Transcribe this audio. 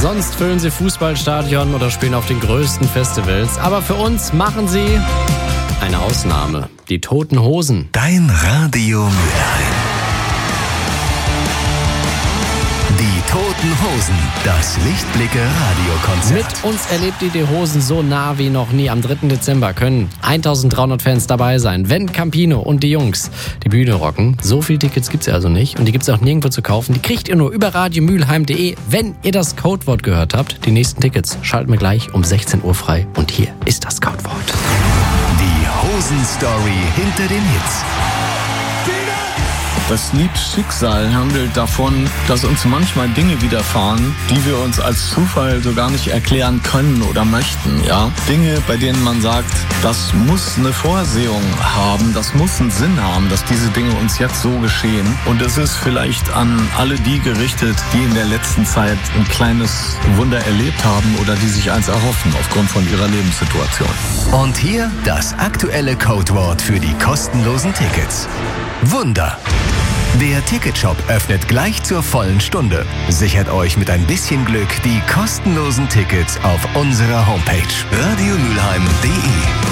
Sonst füllen sie Fußballstadion oder spielen auf den größten Festivals. Aber für uns machen sie eine Ausnahme. Die Toten Hosen. Dein Radio Mülheim. Die Toten Hosen. Das Lichtblicke Radiokonzert. Mit uns erlebt ihr die Hosen so nah wie noch nie. Am 3. Dezember können 1300 Fans dabei sein, wenn Campino und die Jungs die Bühne rocken. So viele Tickets gibt's ja also nicht und die gibt's auch nirgendwo zu kaufen. Die kriegt ihr nur über radiomülheim.de, wenn ihr das Codewort gehört habt. Die nächsten Tickets schalten wir gleich um 16 Uhr frei und hier ist das Codewort. Die Hosen-Story hinter den Hits. Das Lied Schicksal handelt davon, dass uns manchmal Dinge widerfahren, die wir uns als Zufall so gar nicht erklären können oder möchten. Ja? Dinge, bei denen man sagt, das muss eine Vorsehung haben, das muss einen Sinn haben, dass diese Dinge uns jetzt so geschehen. Und es ist vielleicht an alle die gerichtet, die in der letzten Zeit ein kleines Wunder erlebt haben oder die sich eins erhoffen aufgrund von ihrer Lebenssituation. Und hier das aktuelle Codewort für die kostenlosen Tickets. Wunder. Der Ticketshop öffnet gleich zur vollen Stunde. Sichert euch mit ein bisschen Glück die kostenlosen Tickets auf unserer Homepage radiomülheim.de.